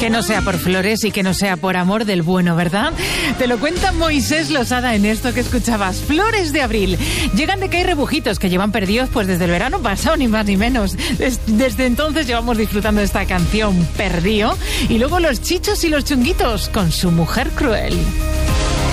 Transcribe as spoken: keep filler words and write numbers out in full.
Que no sea por flores y que no sea por amor del bueno, ¿verdad? Te lo cuenta Moisés Losada en esto que escuchabas. Flores de abril. Llegan de que hay rebujitos que llevan perdidos pues desde el verano pasado, ni más ni menos. Des- desde entonces llevamos disfrutando de esta canción, Perdido. Y luego los chichos y los chunguitos con Su mujer cruel.